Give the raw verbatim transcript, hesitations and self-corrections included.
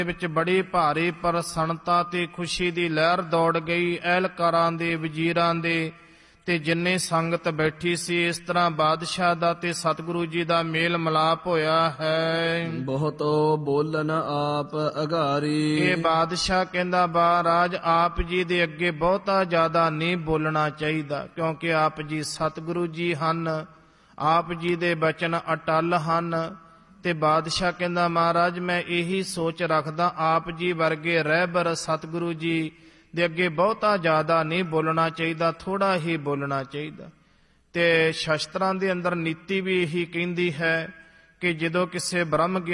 ਵਿੱਚ ਬੜੀ ਭਾਰੀ ਪ੍ਰਸੰਨਤਾ ਤੇ ਖੁਸ਼ੀ ਦੀ ਲਹਿਰ ਦੌੜ ਗਈ। ਅਹਿਲਕਾਰਾਂ ਦੇ, ਵਜ਼ੀਰਾਂ ਦੇ ਤੇ ਜਿੰਨੇ ਸੰਗਤ ਬੈਠੀ ਸੀ। ਇਸ ਤਰ੍ਹਾਂ ਬਾਦਸ਼ਾਹ ਦਾ ਤੇ ਸਤਿਗੁਰੂ ਜੀ ਦਾ ਮੇਲ ਮਿਲਾਪ ਹੋਇਆ ਹੈ। ਬਹੁਤ ਬੋਲਨ ਆਪ ਅਗਾਰੀ। ਇਹ ਬਾਦਸ਼ਾਹ ਕਹਿੰਦਾ, ਮਹਾਰਾਜ ਆਪ ਜੀ ਦੇ ਅੱਗੇ ਬਹੁਤਾ ਜ਼ਿਆਦਾ ਨਹੀਂ ਬੋਲਣਾ ਚਾਹੀਦਾ, ਕਿਉਂਕਿ ਆਪ ਜੀ ਸਤਿਗੁਰੂ ਜੀ ਹਨ, ਆਪ ਜੀ ਦੇ ਬਚਨ ਅਟਲ ਹਨ। ਤੇ ਬਾਦਸ਼ਾਹ ਕਹਿੰਦਾ, ਮਹਾਰਾਜ ਮੈਂ ਇਹੀ ਸੋਚ ਰੱਖਦਾ, ਆਪ ਜੀ ਵਰਗੇ ਰਹਿਬਰ ਸਤਿਗੁਰੂ ਜੀ ਦੇ ਅੱਗੇ ਬਹੁਤਾ ਜ਼ਿਆਦਾ ਨਹੀਂ ਬੋਲਣਾ ਚਾਹੀਦਾ, ਥੋੜਾ ਹੀ ਬੋਲਣਾ ਚਾਹੀਦਾ। ਤੇ ਸ਼ਸਤਰਾਂ ਦੇ ਅੰਦਰ ਨੀਤੀ ਵੀ ਇਹੀ ਕਹਿੰਦੀ ਹੈ ਕਿ ਜਦੋਂ ਕਿਸੇ ਬ੍ਰਹਮ